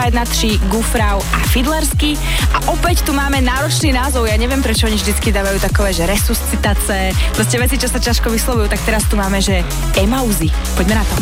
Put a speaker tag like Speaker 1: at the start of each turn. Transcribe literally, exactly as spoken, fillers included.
Speaker 1: jedna tri, Gufrau a Fidlersky. A opäť tu máme náročný názov, ja neviem, prečo oni vždycky dávajú takové, že resuscitace, proste veci, čo sa ťažko vyslovujú, tak teraz tu máme, že Emauzy. Poďme na to.